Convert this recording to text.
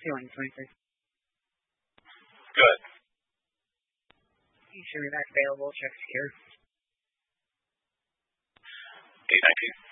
Feeling 23. Good. You should be back available. Check here. 819.